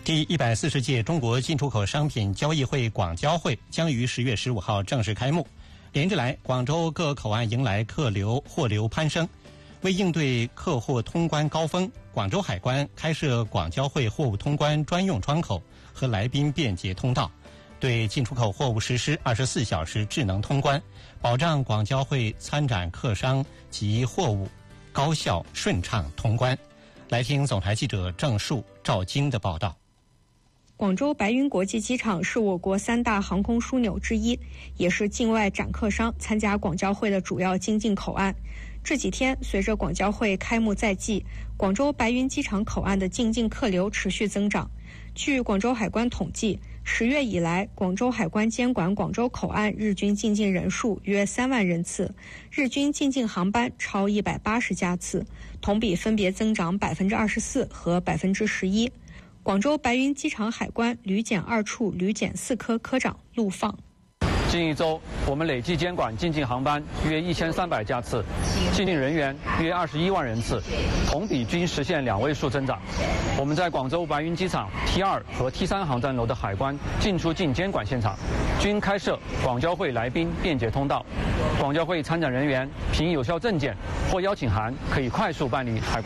第140届中国进出口商品交易会广交会将于10月15号正式开幕。连日来，广州各口岸迎来客流、货流攀升。为应对客货通关高峰，广州海关开设广交会货物通关专用窗口和来宾便捷通道，对进出口货物实施24小时智能通关，保障广交会参展客商及货物高效顺畅通关。来听总台记者郑树、赵晶的报道。 广州白云国际机场是我国3大航空枢纽之一，也是境外展客商参加广交会的主要经进口岸。这几天，随着广交会开幕在即，广州白云机场口岸的进境客流持续增长。据广州海关统计，10月以来，广州海关监管广州口岸日均进境人数约3万人次，日均进境航班超180架次，同比分别增长24%和11%。广州白云机场海关旅检2处旅检4科科长陆放： 近一周，我们累计监管进境航班约1300架次，进境人员约21万人次，同比均实现2位数增长。我们在广州白云机场 T2 和 T3 航站楼的海关进出境监管现场，均开设广交会来宾便捷通道。广交会参展人员凭有效证件或邀请函，可以快速办理海关